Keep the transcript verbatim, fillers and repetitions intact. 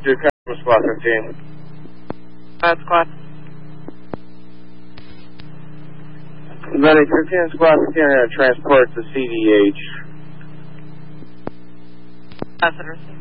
Do customer squad fifteen. Uh, squad. Medic fifteen, squad fifteen, I'm going to transport to C D H. That's it, receive.